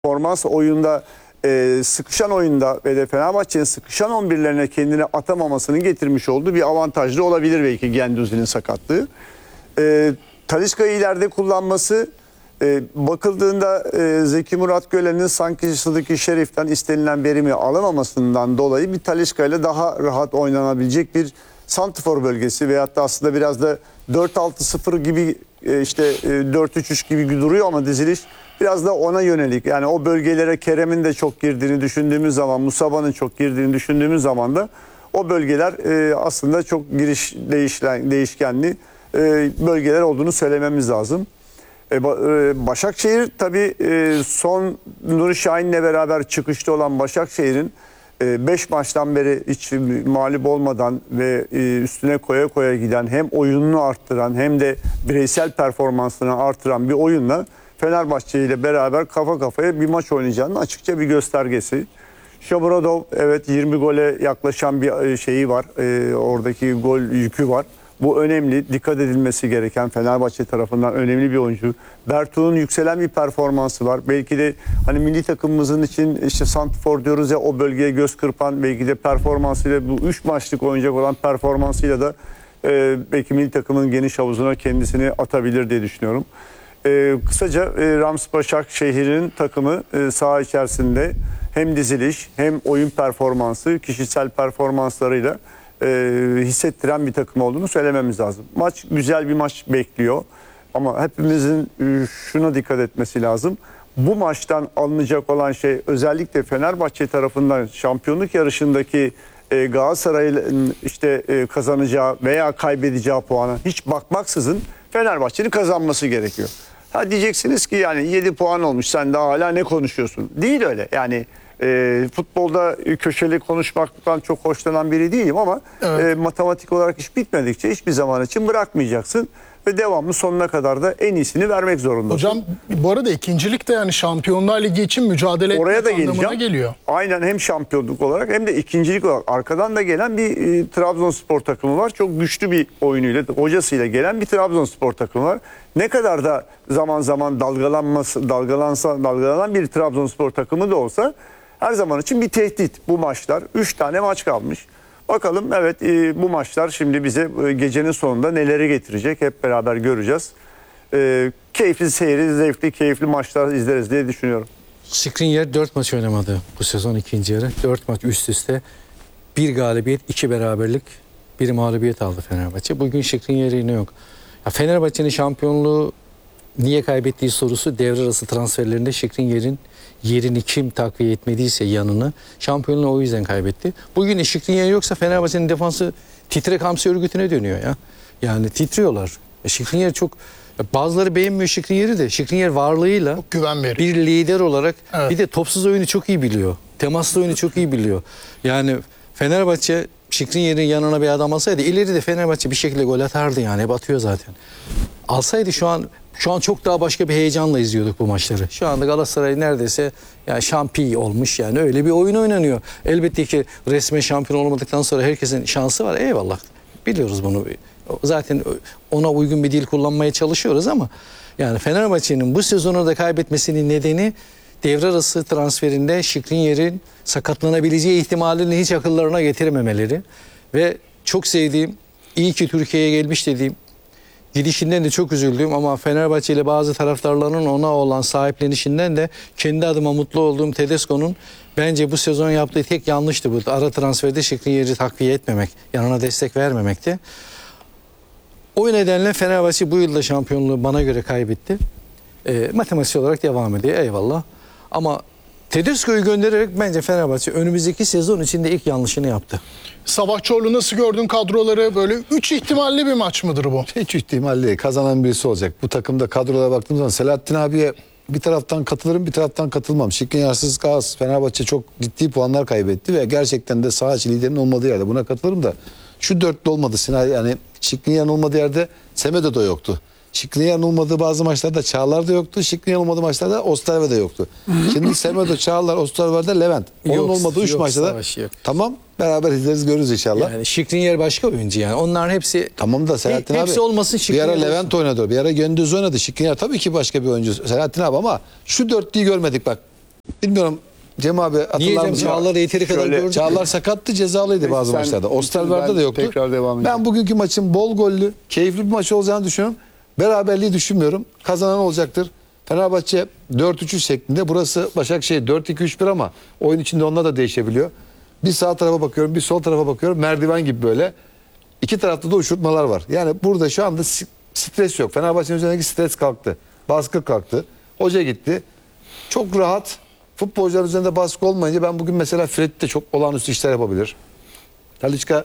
performans oyunda sıkışan oyunda ve de Fenerbahçe'nin sıkışan 11'lerine kendini atamamasının getirmiş olduğu bir avantajlı olabilir belki Guendouzi'nin sakatlığı. Talisca'yı ileride kullanması bakıldığında Zeki Murat Gölen'in sanki Sıdık-ı Şerif'ten istenilen verimi alamamasından dolayı bir Talisca ile daha rahat oynanabilecek bir santrfor bölgesi veyahut da aslında biraz da 4-6-0 gibi işte 4-3-3 gibi duruyor ama diziliş biraz da ona yönelik. Yani o bölgelere Kerem'in de çok girdiğini düşündüğümüz zaman, Musaba'nın çok girdiğini düşündüğümüz zaman da o bölgeler aslında çok giriş değişkenli bölgeler olduğunu söylememiz lazım. Başakşehir tabii son Nuri Şahin'le beraber çıkışta olan Başakşehir'in 5 maçtan beri hiç mağlup olmadan ve üstüne koya koya giden hem oyununu arttıran hem de bireysel performansını artıran bir oyunla Fenerbahçe ile beraber kafa kafaya bir maç oynayacağının açıkça bir göstergesi. Shomurodov evet 20 gole yaklaşan bir şeyi var. Oradaki gol yükü var. Bu önemli. Dikkat edilmesi gereken Fenerbahçe tarafından önemli bir oyuncu. Bertuğ'un yükselen bir performansı var. Belki de hani milli takımımızın için işte santrfor diyoruz ya, o bölgeye göz kırpan belki de performansıyla, bu 3 maçlık oynayacak olan performansıyla da belki milli takımın geniş havuzuna kendisini atabilir diye düşünüyorum. Kısaca Rams Başakşehir'in takımı saha içerisinde hem diziliş hem oyun performansı, kişisel performanslarıyla hissettiren bir takım olduğunu söylememiz lazım. Maç güzel bir maç bekliyor ama hepimizin şuna dikkat etmesi lazım. Bu maçtan alınacak olan şey özellikle Fenerbahçe tarafından şampiyonluk yarışındaki Galatasaray'ın işte kazanacağı veya kaybedeceği puana hiç bakmaksızın Fenerbahçe'nin kazanması gerekiyor. Ha diyeceksiniz ki yani 7 puan olmuş, sen daha hala ne konuşuyorsun? Değil öyle. Yani futbolda köşeli konuşmaktan çok hoşlanan biri değilim ama evet, matematik olarak iş bitmedikçe hiçbir zaman için bırakmayacaksın ve devamlı sonuna kadar da en iyisini vermek zorundasın. Hocam bu arada ikincilik de yani Şampiyonlar Ligi için mücadele oraya da anlamına geliyor. Aynen, hem şampiyonluk olarak hem de ikincilik olarak arkadan da gelen bir Trabzonspor takımı var. Çok güçlü bir oyunuyla, hocasıyla gelen bir Trabzonspor takımı var. Ne kadar da zaman zaman dalgalanan bir Trabzonspor takımı da olsa her zaman için bir tehdit bu maçlar. 3 tane maç kalmış. Bakalım evet bu maçlar şimdi bize gecenin sonunda neleri getirecek hep beraber göreceğiz. Keyifli seyri, zevkli, keyifli maçlar izleriz diye düşünüyorum. Skriniar 4 maç oynamadı bu sezon ikinci yarı. 4 maç üst üste. 1 galibiyet, 2 beraberlik, 1 mağlubiyet aldı Fenerbahçe. Bugün Skriniar yine yok. Ya Fenerbahçe'nin şampiyonluğu niye kaybettiği sorusu devre arası transferlerinde Skriniar'in yerini kim takviye etmediyse yanını, şampiyonluğu o yüzden kaybetti. Bugün Skriniar yoksa Fenerbahçe'nin defansı titrek hamsi örgütüne dönüyor ya. Yani titriyorlar. Skriniar çok, bazıları beğenmiyor Skriniar'ı da. Skriniar varlığıyla çok güven veriyor. Bir lider olarak evet, bir de topsuz oyunu çok iyi biliyor. Temaslı oyunu çok iyi biliyor. Yani Fenerbahçe Skriniar'ın yanına bir adam alsaydı ileri de Fenerbahçe bir şekilde gol atardı yani. Hep atıyor zaten. Alsaydı şu an çok daha başka bir heyecanla izliyorduk bu maçları. Şu anda Galatasaray neredeyse yani şampiyon olmuş, yani öyle bir oyun oynanıyor. Elbette ki resmen şampiyon olmadıktan sonra herkesin şansı var. Eyvallah. Biliyoruz bunu. Zaten ona uygun bir dil kullanmaya çalışıyoruz ama yani Fenerbahçe'nin bu sezonu da kaybetmesinin nedeni devre arası transferinde Skriniar'in sakatlanabileceği ihtimalini hiç akıllarına getirememeleri ve çok sevdiğim, iyi ki Türkiye'ye gelmiş dediğim, gidişinden de çok üzüldüm ama Fenerbahçe ile bazı taraftarların ona olan sahiplenişinden de kendi adıma mutlu olduğum Tedesco'nun bence bu sezon yaptığı tek yanlıştı bu. Ara transferde Skriniar'ı takviye etmemek, yanına destek vermemekti. O nedenle Fenerbahçe bu yılda şampiyonluğu bana göre kaybetti. Matematik olarak devam ediyor, eyvallah. Ama Tedesco'yu göndererek bence Fenerbahçe önümüzdeki sezon içinde ilk yanlışını yaptı. Sabahçıoğlu nasıl gördün kadroları? Böyle 3 ihtimalli bir maç mıdır bu? Hiç ihtimalli. Kazanan birisi olacak. Bu takımda kadrolara baktığımız zaman Selahattin abiye bir taraftan katılırım, bir taraftan katılmam. Skriniar'sız Gaz Fenerbahçe çok ciddi puanlar kaybetti ve gerçekten de saha içi liderin olmadığı yerde buna katılırım da şu dörtlü olmadı. Yani Skriniar'ın olmadığı yerde Semedo da yoktu. Skriniar'ın olmadığı bazı maçlarda Çağlar da yoktu. Skriniar'ın olmadığı maçlarda Osterwolde de yoktu. Şimdi Semedo, Çağlar, Osterwolde, Levent. Onun olmadığı 3 maçta da tamam, beraber izleriz, görürüz inşallah. Yani Skriniar başka oyuncu yani. Onların hepsi tamam da Selahattin hepsi abi olmasın, bir ara olsun. Levent oynadı, bir ara Gündüz oynadı. Skriniar tabii ki başka bir oyuncu Selahattin abi ama şu dörtlüyü görmedik bak. Bilmiyorum Cem abi Niye hatırlar Cem mısın? Çağlar'ı yeteri kadar Şöyle- gördük? Çağlar sakattı, cezalıydı Peki bazı sen- maçlarda. ben Osterwald'da da yoktu. tekrar devam edeceğim. Ben bugünkü maçın bol gollü, keyifli bir maç olacağını düşünüyorum. Beraberliği düşünmüyorum. Kazanan olacaktır. Fenerbahçe 4-3-3 şeklinde. Burası Başakşehir 4-2-3-1 ama oyun içinde onlar da değişebiliyor. Bir sağ tarafa bakıyorum, bir sol tarafa bakıyorum. Merdiven gibi böyle. İki tarafta da uçurtmalar var. Yani burada şu anda stres yok. Fenerbahçe'nin üzerindeki stres kalktı. Baskı kalktı. Hoca gitti. Çok rahat. Futbolcuların üzerinde baskı olmayınca ben bugün mesela Fred de çok olağanüstü işler yapabilir. Talisca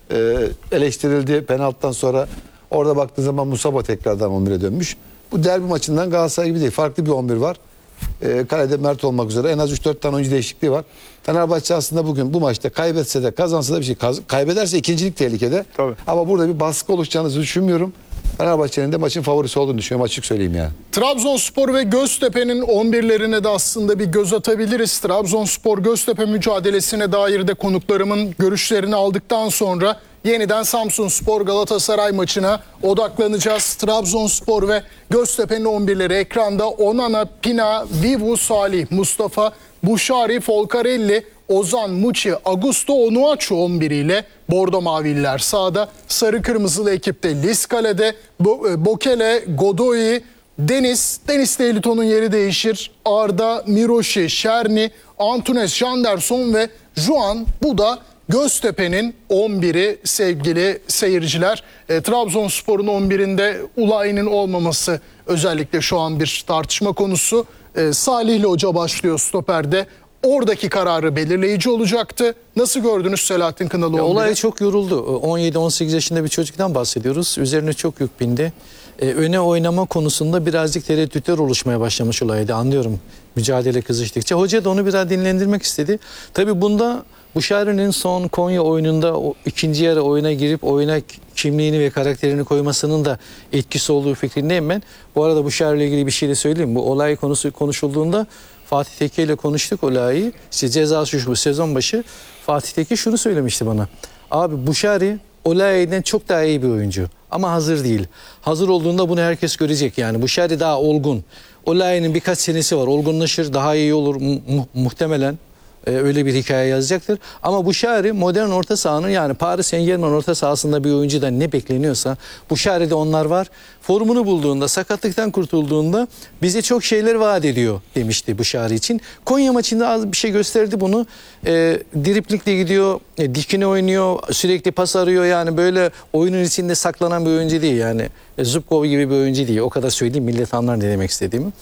eleştirildi penaltıdan sonra. Orada baktığın zaman Musaba tekrardan 11'e dönmüş. Bu derbi maçından Galatasaray gibi değil. Farklı bir 11 var. Kalede Mert olmak üzere en az 3-4 tane oyuncu değişikliği var. Fenerbahçe aslında bugün bu maçta kaybetse de kazansa da bir şey. Kaybederse ikincilik tehlikede. Tabii. Ama burada bir baskı oluşacağını düşünmüyorum. Fenerbahçe'nin de maçın favorisi olduğunu düşünüyorum, açık söyleyeyim yani. Trabzonspor ve Göztepe'nin 11'lerine de aslında bir göz atabiliriz. Trabzonspor-Göztepe mücadelesine dair de konuklarımın görüşlerini aldıktan sonra yeniden Samsunspor Galatasaray maçına odaklanacağız. Trabzonspor ve Göztepe'nin 11'leri ekranda. Onana, Pina, Vivu, Salih, Mustafa, Buşari, Folcarelli, Ozan, Muçi, Augusto, Onuachu 11 ile Bordo Mavililer sahada. Sarı Kırmızılı ekipte Liskale'de Bokele, Godoy, Deniz de Elito'nun yeri değişir. Arda, Miroşi, Şerni, Antunes, Janderson ve Juan. Bu da Göztepe'nin 11'i sevgili seyirciler. Trabzonspor'un 11'inde Ulay'ın olmaması özellikle şu an bir tartışma konusu. Salihli Hoca başlıyor stoperde. Oradaki kararı belirleyici olacaktı. Nasıl gördünüz Selahattin Kınalı 11'i? Olay çok yoruldu. 17-18 yaşında bir çocuktan bahsediyoruz. Üzerine çok yük bindi. Öne oynama konusunda birazcık tereddütler oluşmaya başlamış olaydı. Anlıyorum mücadele kızıştıkça. Hoca da onu biraz dinlendirmek istedi. Tabii bunda Buşari'nin son Konya oyununda o ikinci yarı oyuna girip oyuna kimliğini ve karakterini koymasının da etkisi olduğu fikrindeyim ben. Bu arada Buşari ile ilgili bir şey de söyleyeyim. Bu olay konusu konuşulduğunda Fatih Tekke ile konuştuk olayı. İşte ceza suçlu sezon başı Fatih Tekke şunu söylemişti bana. Abi Buşari Olay'den çok daha iyi bir oyuncu. Ama hazır değil. Hazır olduğunda bunu herkes görecek yani. Buşari daha olgun. Olay'ın birkaç senesi var. Olgunlaşır, daha iyi olur muhtemelen. Öyle bir hikaye yazacaktır. Ama Buşari modern orta sahanın yani Paris Saint-Germain orta sahasında bir oyuncudan ne bekleniyorsa Buşari'de onlar var. Formunu bulduğunda, sakatlıktan kurtulduğunda bize çok şeyler vaat ediyor demişti Buşari için. Konya maçında az bir şey gösterdi bunu. Driplikle gidiyor, dikine oynuyor, sürekli pas arıyor yani böyle oyunun içinde saklanan bir oyuncu değil yani. Zubkov gibi bir oyuncu değil. O kadar söyleyeyim millet anlar ne demek istediğimi.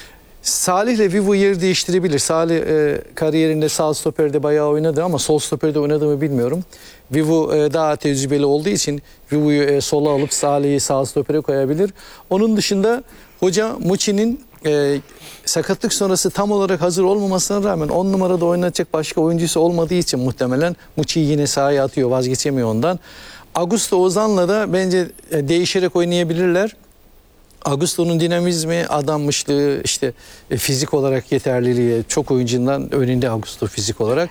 Salih ile Vivu yer değiştirebilir. Salih kariyerinde sağ stoperde bayağı oynadı ama sol stoperde oynadı mı bilmiyorum. Vivu daha tecrübeli olduğu için Vivu'yu sola alıp Salih'i sağ stopere koyabilir. Onun dışında hoca Muçi'nin sakatlık sonrası tam olarak hazır olmamasına rağmen 10 numarada oynatacak başka oyuncusu olmadığı için muhtemelen Muçi'yi yine sahaya atıyor, vazgeçemiyor ondan. Augusto Ozan'la da bence değişerek oynayabilirler. Augusto'nun dinamizmi, adanmışlığı, işte fizik olarak yeterliliği çok oyuncundan önünde Augusto fizik olarak.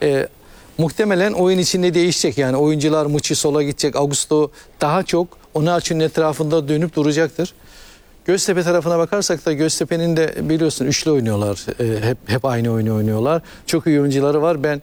Muhtemelen oyun içinde değişecek yani oyuncular Muçi sola gidecek, Augusto daha çok Onuachu'nun etrafında dönüp duracaktır. Göztepe tarafına bakarsak da Göztepe'nin de biliyorsun üçlü oynuyorlar. Hep aynı oyunu oynuyorlar. Çok iyi oyuncuları var. Ben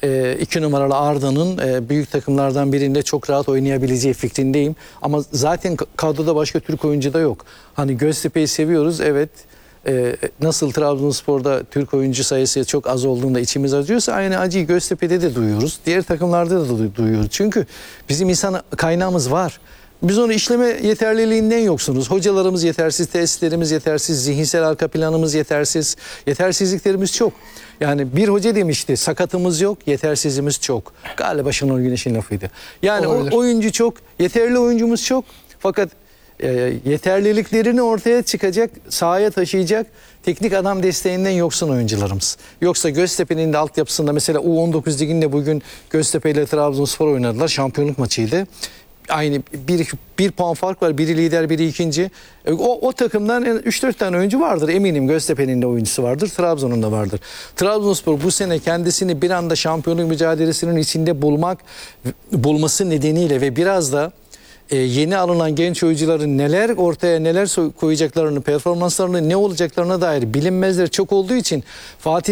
2 numaralı Arda'nın büyük takımlardan birinde çok rahat oynayabileceği fikrindeyim. Ama zaten kadroda başka Türk oyuncu da yok. Hani Göztepe'yi seviyoruz evet. Nasıl Trabzonspor'da Türk oyuncu sayısı çok az olduğunda içimiz acıyorsa aynı acıyı Göztepe'de de duyuyoruz. Diğer takımlarda da duyuyoruz. Çünkü bizim insan kaynağımız var. Biz onu işleme yeterliliğinden yoksunuz. Hocalarımız yetersiz, tesislerimiz yetersiz, zihinsel arka planımız yetersiz. Yetersizliklerimiz çok. Yani bir hoca demişti sakatımız yok, yetersizimiz çok. Galiba Şenol Güneş'in lafıydı. Yani oyuncu çok, yeterli oyuncumuz çok. Fakat yeterliliklerini ortaya çıkacak, sahaya taşıyacak teknik adam desteğinden yoksun oyuncularımız. Yoksa Göztepe'nin de altyapısında mesela U19 liginde bugün Göztepe ile Trabzonspor oynadılar. Şampiyonluk maçıydı. Aynı bir puan fark var. Biri lider, biri ikinci. O takımdan 3-4 tane oyuncu vardır. Eminim Göztepe'nin de oyuncusu vardır. Trabzon'un da vardır. Trabzonspor bu sene kendisini bir anda şampiyonluk mücadelesinin içinde bulması nedeniyle ve biraz da yeni alınan genç oyuncuların neler koyacaklarını, performanslarını ne olacaklarına dair bilinmezler çok olduğu için Fatih